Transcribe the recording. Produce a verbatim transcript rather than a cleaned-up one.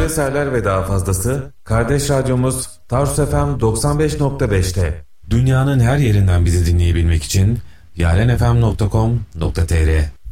eserler ve daha fazlası kardeş radyomuz Tarsus F M doksan beş nokta beşte. Dünyanın her yerinden bizi dinleyebilmek için yarenfm nokta com nokta tr